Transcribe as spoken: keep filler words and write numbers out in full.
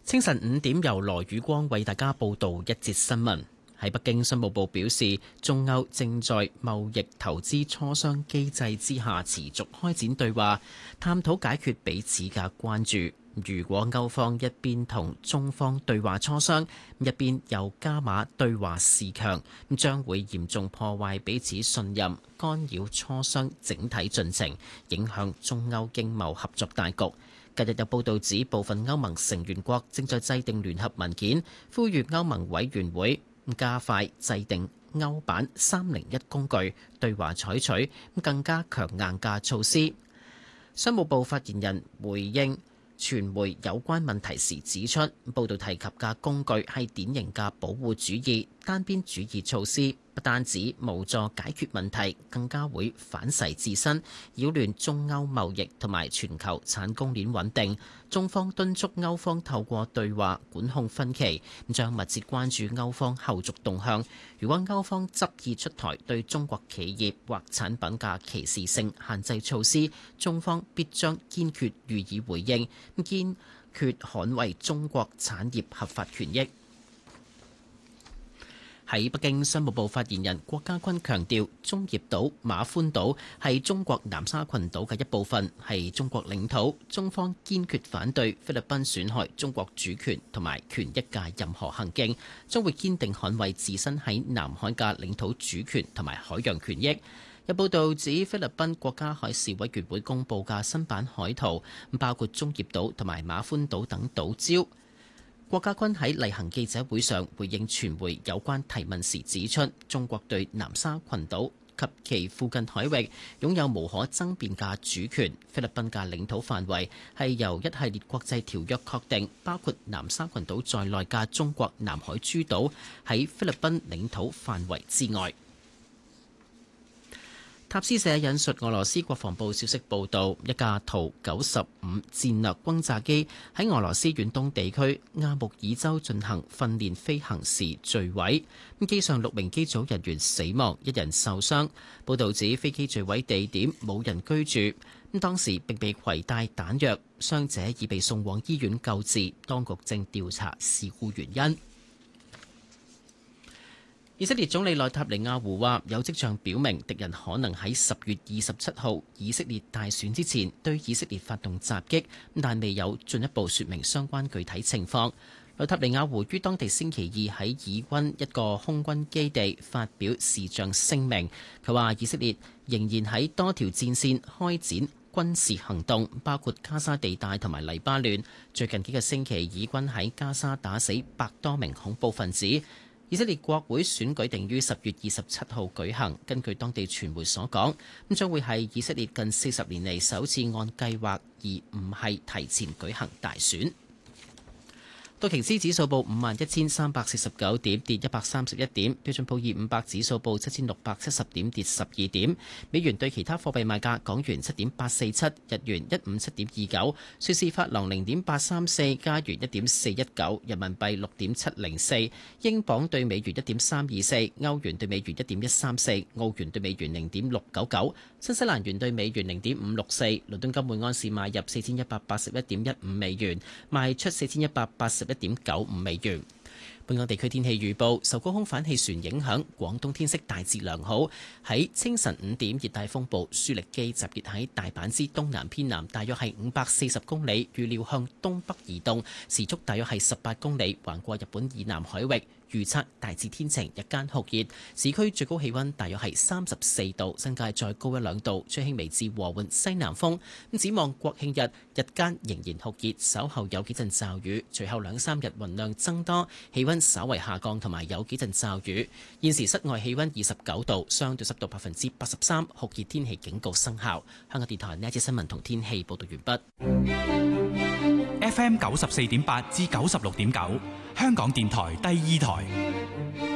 清晨五點，由羅宇光為大家報道一節新聞。喺北京，商務部表示，中歐正在貿易投資磋商機制之下持續開展對話，探討解決彼此嘅關注。如果歐方一邊同中方對話磋商，一邊又加碼對話示強，咁將會嚴重破壞彼此信任，干擾磋商整體進程，影響中歐經貿合作大局。近日有報道指，部分歐盟成員國正在制定聯合文件，呼籲歐盟委員會加快制定歐版三零一工具，對華採取更加強硬嘅措施。商務部發言人回應傳媒有關問題時指出，報道提及嘅工具係典型嘅保護主義、單邊主義措施，不單止無助解決問題，更加會反噬自身，擾亂中歐貿易同埋全球產供鏈穩定。中方敦促歐方透過對話管控分歧，將密切關注歐方後續動向。如果歐方執意出台對中國企業或產品嘅歧視性限制措施，中方必將堅決予以回應，堅決捍衛中國產業合法權益。喺北京，商務部發言人郭家軍強調，中業島馬歡島係中國南沙群島嘅一部分，係中國領土。中方堅決反對菲律賓損害中國主權同埋權益嘅任何行徑，將會堅定捍衛自身喺南海嘅領土主權同埋海洋權益。有報道指，菲律賓國家海事委員會公布嘅新版海圖，包括中業島同埋馬歡島等島礁。郭家軍喺例行記者會上回應傳媒有關提問時指出，中國對南沙群島及其附近海域擁有無可爭辯嘅主權。菲律賓嘅領土範圍係由一系列國際條約確定，包括南沙群島在內嘅中國南海諸島喺菲律賓領土範圍之外。塔斯社引述俄羅斯國防部消息報道，一架圖九十五戰略轟炸機喺俄羅斯遠東地區阿穆爾州進行訓練飛行時墜毀，機上六名機組人員死亡，一人受傷。報道指飛機墜毀地點冇人居住，咁當時並未攜帶彈藥，傷者已被送往醫院救治，當局正調查事故原因。以色列總理內塔尼亞胡話，有跡象表明敵人可能喺十月二十七號以色列大選之前對以色列發動襲擊，但未有進一步說明相關具體情況。內塔尼亞胡於當地星期二喺以軍一個空軍基地發表視像聲明，佢話以色列仍然喺多條戰線開展軍事行動，包括加沙地帶同埋黎巴嫩。最近幾個星期，以軍喺加沙打死百多名恐怖分子。以色列國會選舉定於十月二十七號舉行，根據當地傳媒所講，咁將會係以色列近四十年嚟首次按計劃而唔係提前舉行大選。道瓊斯指數報五萬一千三百四十九點，跌一百三十一點；標準普爾五百指數報七千六百七十點，跌十二點。美元對其他貨幣賣價：港元七點八四七，日元一五七點二九，瑞士法郎零點八三四，加元一點四一九，人民幣六點七零四，英鎊對美元一點三二四，歐元對美元一點一三四，澳元對美元零點六九九，新西蘭元對美元零點五六四。倫敦金每安士買入四千一百八十一點一五美元，賣出四千一百八十一點九五美元。本港地區天氣預報，受高空反氣旋影響，廣東天色大致良好。喺清晨五點，熱帶風暴舒力基集結喺大阪之東南偏南，大約係五百四十公里，預料向東北移動，時速大約係十八公里，橫過日本以南海域。預測大致天晴，日間酷熱，市區最高氣溫大約係三十四度，新界再高一兩度，吹輕微至和緩西南風。咁展望國慶日，日間仍然酷熱，稍後有幾陣驟雨，隨後兩三日雲量增多，氣溫稍為下降，同埋有幾陣驟雨。現時室外氣溫二十九度，相對濕度百分之八十三，酷熱天氣警告生效。香港電台呢一節新聞同天氣報道完畢。 F M 九十四點八至九十六點九，香港電台第二台。